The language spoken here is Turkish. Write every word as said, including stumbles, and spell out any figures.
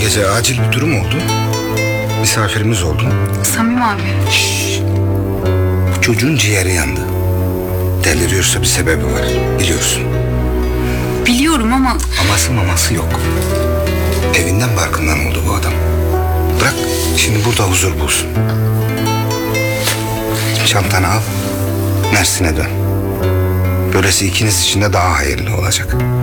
gece acil bir durum oldu. Misafirimiz oldu. Samim abi. Şşş. Bu çocuğun ciğeri yandı. Deliriyorsa bir sebebi var. Biliyorsun. Biliyorum ama Aması maması yok. Evinden barkından oldu bu adam. Bırak şimdi burada huzur bulsun. Çantanı al. Mersin'e dön. Böylesi ikiniz için de daha hayırlı olacak.